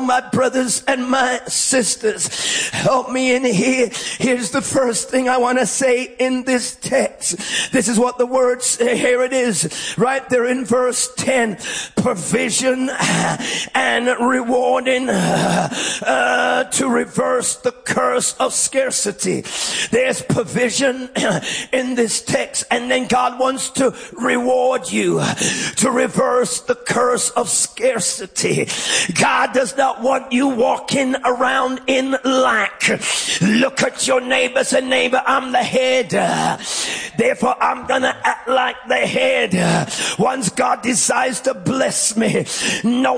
my brothers and my sisters, help me in here. Here's the first thing I want to say in this text. This is what the words say. Here it is, right there in verse 10. Provision and rewarding to reverse the curse of scarcity. There's provision in this text, and then God wants to reward you to reverse the curse of scarcity. God does not want you walking around in lack. Look at your neighbor, say, neighbor, I'm the head, therefore I'm gonna act like the head. Once God decides to bless me, no